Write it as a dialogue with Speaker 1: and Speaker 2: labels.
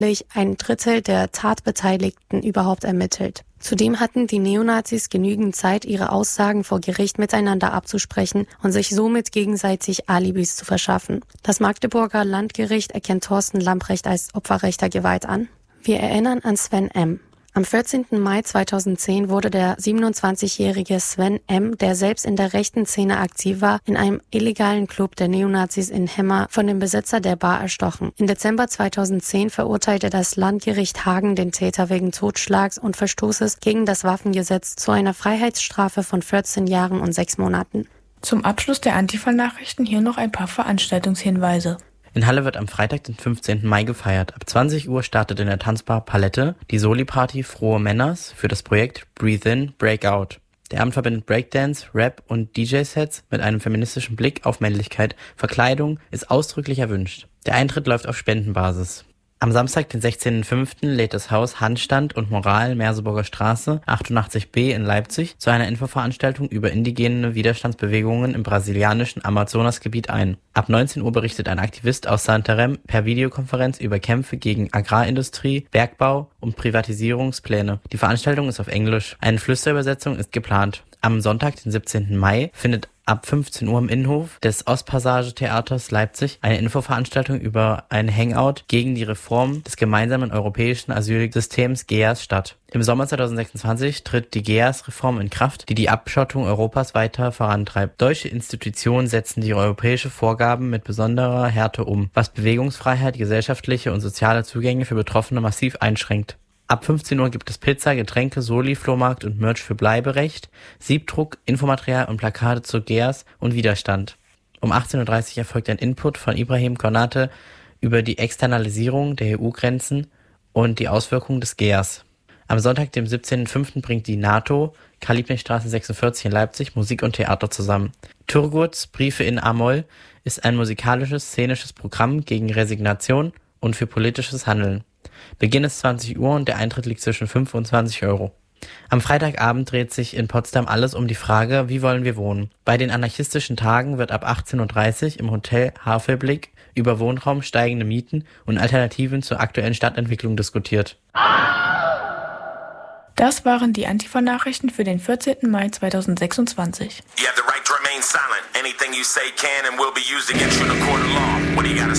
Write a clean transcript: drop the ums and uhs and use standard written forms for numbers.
Speaker 1: ein Drittel der Tatbeteiligten überhaupt ermittelt. Zudem hatten die Neonazis genügend Zeit, ihre Aussagen vor Gericht miteinander abzusprechen und sich somit gegenseitig Alibis zu verschaffen. Das Magdeburger Landgericht erkennt Thorsten Lamprecht als Opfer rechter Gewalt an. Wir erinnern an Sven M. Am 14. Mai 2010 wurde der 27-jährige Sven M., der selbst in der rechten Szene aktiv war, in einem illegalen Club der Neonazis in Hemmer von dem Besitzer der Bar erstochen. Im Dezember 2010 verurteilte das Landgericht Hagen den Täter wegen Totschlags und Verstoßes gegen das Waffengesetz zu einer Freiheitsstrafe von 14 Jahren und 6 Monaten.
Speaker 2: Zum Abschluss der Antifa-Nachrichten hier noch ein paar Veranstaltungshinweise.
Speaker 3: In Halle wird am Freitag, den 15. Mai gefeiert. Ab 20 Uhr startet in der Tanzbar Palette die Soli-Party Frohe Männers für das Projekt Breathe In, Break Out. Der Abend verbindet Breakdance, Rap und DJ-Sets mit einem feministischen Blick auf Männlichkeit. Verkleidung ist ausdrücklich erwünscht. Der Eintritt läuft auf Spendenbasis. Am Samstag, den 16.05. lädt das Haus Handstand und Moral Merseburger Straße 88b in Leipzig zu einer Infoveranstaltung über indigene Widerstandsbewegungen im brasilianischen Amazonasgebiet ein. Ab 19 Uhr berichtet ein Aktivist aus Santarém per Videokonferenz über Kämpfe gegen Agrarindustrie, Bergbau und Privatisierungspläne. Die Veranstaltung ist auf Englisch. Eine Flüsterübersetzung ist geplant. Am Sonntag, den 17. Mai, findet ab 15 Uhr im Innenhof des Ostpassage-Theaters Leipzig eine Infoveranstaltung über ein Hangout gegen die Reform des gemeinsamen europäischen Asylsystems GEAS statt. Im Sommer 2026 tritt die GEAS-Reform in Kraft, die die Abschottung Europas weiter vorantreibt. Deutsche Institutionen setzen die europäische Vorgaben mit besonderer Härte um, was Bewegungsfreiheit, gesellschaftliche und soziale Zugänge für Betroffene massiv einschränkt. Ab 15 Uhr gibt es Pizza, Getränke, Soli, Flohmarkt und Merch für Bleiberecht, Siebdruck, Infomaterial und Plakate zu GEAS und Widerstand. Um 18.30 Uhr erfolgt ein Input von Ibrahim Konate über die Externalisierung der EU-Grenzen und die Auswirkungen des GEAS. Am Sonntag, dem 17.05. bringt die NATO, Karl-Liebknecht-Straße 46 in Leipzig, Musik und Theater zusammen. Turgurts Briefe in A-Moll ist ein musikalisches, szenisches Programm gegen Resignation und für politisches Handeln. Beginn ist 20 Uhr und der Eintritt liegt zwischen 5 und 20 Euro. Am Freitagabend dreht sich in Potsdam alles um die Frage, wie wollen wir wohnen? Bei den anarchistischen Tagen wird ab 18.30 Uhr im Hotel Havelblick über Wohnraum, steigende Mieten und Alternativen zur aktuellen Stadtentwicklung diskutiert.
Speaker 2: Das waren die Antifa-Nachrichten für den 14. Mai 2026.
Speaker 4: You have the right to remain silent. Anything you say can and will be used against you in a court of law. What do you gotta say?